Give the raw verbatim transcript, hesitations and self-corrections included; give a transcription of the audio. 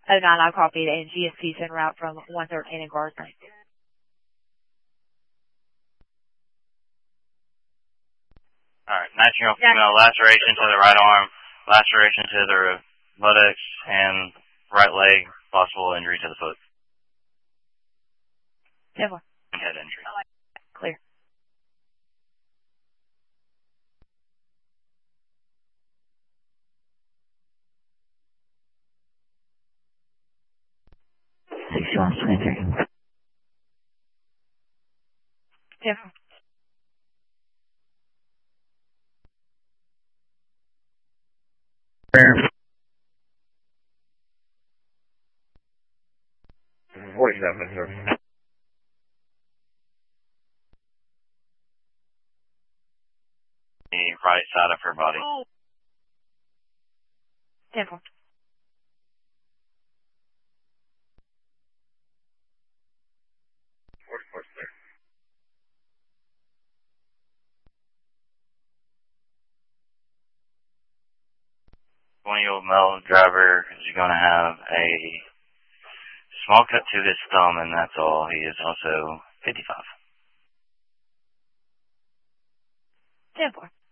oh nine, I copied, and G S P en route from one thirteen in Garston. Alright, nineteen year old female, laceration to the right arm, laceration to the buttocks and right leg, possible injury to the foot. ten four. Head injury. Clear. sixty-one twenty-three. ten four. forty-seven, sir. The right side of her body. ten four. forty-four, sir. twenty year old male driver is going to have a small cut to his thumb, and that's all. He is also fifty-five. ten four.